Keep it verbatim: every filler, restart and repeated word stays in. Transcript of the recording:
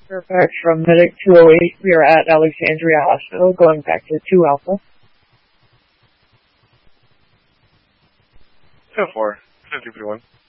Perfect. From Medic two oh eight, we are at Alexandria Hospital, going back to two Alpha. two oh four, fifty-one.